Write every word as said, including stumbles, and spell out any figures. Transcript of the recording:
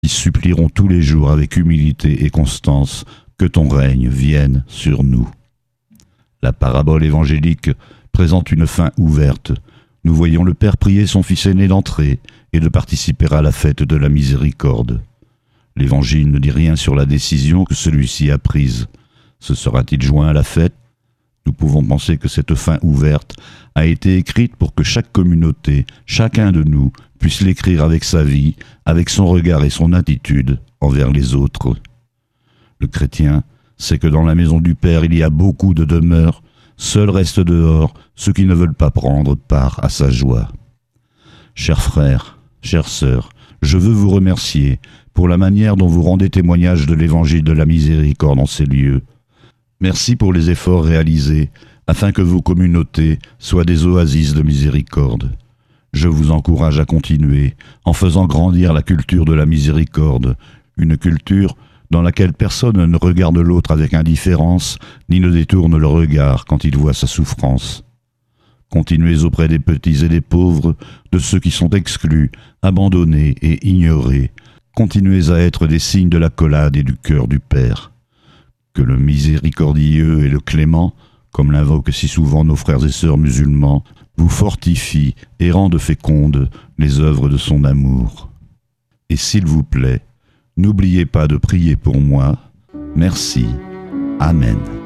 qui supplieront tous les jours avec humilité et constance que ton règne vienne sur nous. La parabole évangélique présente une fin ouverte. Nous voyons le Père prier son Fils aîné d'entrer et de participer à la fête de la miséricorde. L'Évangile ne dit rien sur la décision que celui-ci a prise. Se sera-t-il joint à la fête ? Nous pouvons penser que cette fin ouverte a été écrite pour que chaque communauté, chacun de nous, puisse l'écrire avec sa vie, avec son regard et son attitude envers les autres. Le chrétien sait que dans la maison du Père il y a beaucoup de demeures, seuls restent dehors ceux qui ne veulent pas prendre part à sa joie. Chers frères, chères sœurs, je veux vous remercier pour la manière dont vous rendez témoignage de l'évangile de la miséricorde en ces lieux. Merci pour les efforts réalisés afin que vos communautés soient des oasis de miséricorde. Je vous encourage à continuer en faisant grandir la culture de la miséricorde, une culture dans laquelle personne ne regarde l'autre avec indifférence ni ne détourne le regard quand il voit sa souffrance. Continuez auprès des petits et des pauvres, de ceux qui sont exclus, abandonnés et ignorés. Continuez à être des signes de l'accolade et du cœur du Père. Que le miséricordieux et le clément, comme l'invoquent si souvent nos frères et sœurs musulmans, vous fortifie et rende fécondes les œuvres de son amour. Et s'il vous plaît, n'oubliez pas de prier pour moi. Merci. Amen.